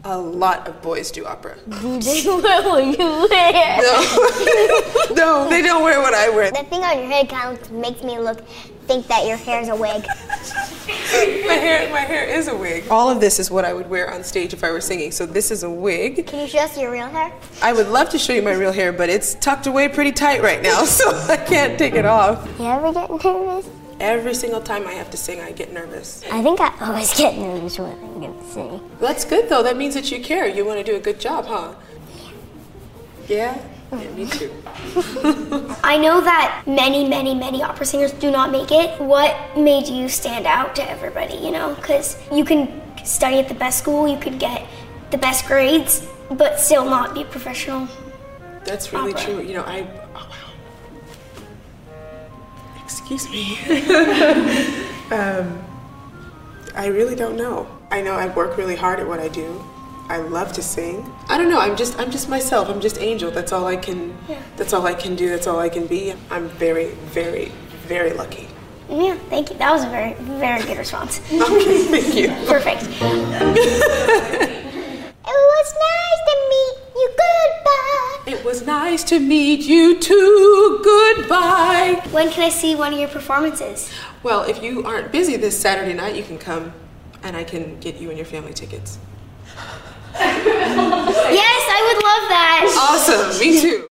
A lot of boys do opera. Do they wear what you wear? No, no, they don't wear what I wear. The thing on your head kind of makes me think that your hair's a wig. My hair is a wig. All of this is what I would wear on stage if I were singing. So this is a wig. Can you show us your real hair? I would love to show you my real hair, but it's tucked away pretty tight right now, so I can't take it off. You ever get nervous? Every single time I have to sing, I get nervous. I think I always get nervous when I'm going to sing. That's good, though. That means that you care. You want to do a good job, huh? Yeah? Yeah, me too. I know that many opera singers do not make it. What made you stand out to everybody, you know? Because you can study at the best school, you could get the best grades, but still not be professional. That's really true. You know, oh wow. Excuse me. I really don't know. I know I work really hard at what I do. I love to sing. I don't know, I'm just myself. I'm just Angel. That's all I can That's all I can do. That's all I can be. I'm very, very, very lucky. Yeah, thank you. That was a very, very good response. Okay, thank you. Perfect. It was nice to meet you. Goodbye. It was nice to meet you too. Goodbye. When can I see one of your performances? Well, if you aren't busy this Saturday night, you can come and I can get you and your family tickets. Yes, I would love that. Awesome, me too.